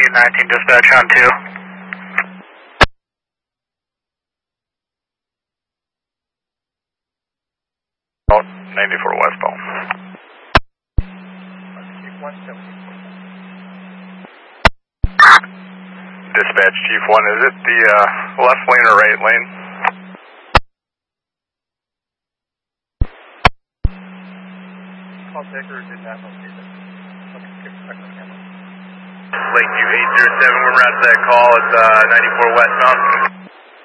19 dispatch on 2. Out 94 westbound. Dispatch Chief 1, is it the left lane or right lane? Call Decker did not locate it. Lakeview 807, we're out to that call. It's 94 westbound.